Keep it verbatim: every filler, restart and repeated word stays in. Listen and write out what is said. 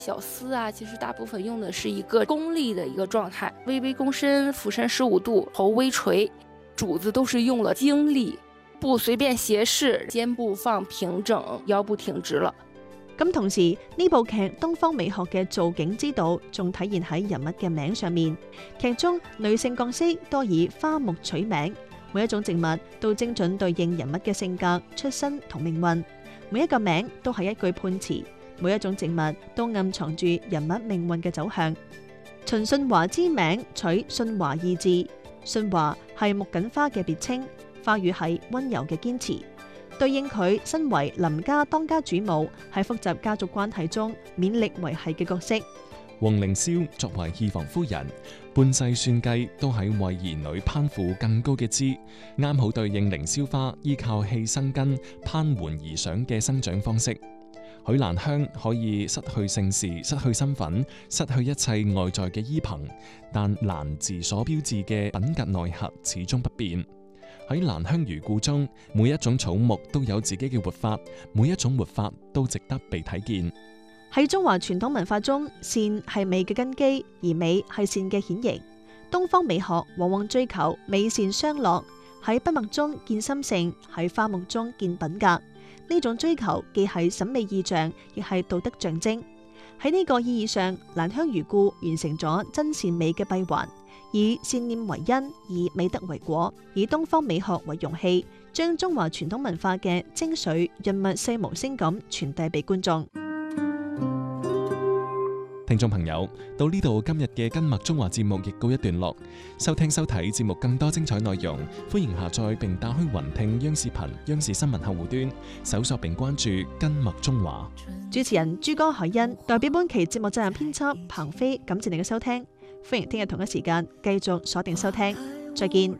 小司啊，其實大部分用的是一個弓立的一個狀態，微微躬身，俯身十五度，頭微垂，主子都是用了精力，不隨便斜視，肩部放平整，腰部挺直了。 咁同時呢部劇東方美學嘅造景之道仲體現喺人物嘅名上面。劇中女性角色多以花木取名，每一種植物都精準對應人物嘅性格、出身同命運，每一個名都係一句判詞，每一種植物都暗藏住人物命運嘅走向。秦舜華之名取舜華二字，舜華係木槿花嘅別稱，花語係溫柔嘅堅持，對應佢身為林家當家主母，喺複雜家族關係中勉力維繫嘅角色。 黃凌霄作為二房夫人，半世算計都喺為兒女攀附更高嘅枝，啱好對應凌霄花依靠氣生根、攀援而上嘅生長方式。許蘭香可以失去姓氏、失去身份、失去一切外在嘅依憑，但蘭字所標誌嘅品格內核始終不變。喺蘭香如故中，每一種草木都有自己嘅活法，每一種活法都值得被睇見。 喺中華傳統文化中，善係美嘅根基，而美係善嘅顯形。東方美學往往追求美善雙落，喺筆墨中見心性，喺花木中見品格。呢種追求既係審美意象，亦係道德象徵。喺呢個意義上，蘭香如故完成咗真善美嘅閉環，以善念為因，以美德為果，以東方美學為容器，將中華傳統文化嘅精髓潤物細無聲咁傳遞俾觀眾。 聽眾朋友，到呢度今日嘅跟麥中華節目亦告一段落。收聽收睇節目更多精彩內容，歡迎下載並打開雲聽央視頻、央視新聞客戶端，搜索並關注跟麥中華。 主持人珠江海欣代表本期節目責任編輯彭飛，感謝你嘅收聽。歡迎聽日同一時間繼續鎖定收聽，再見。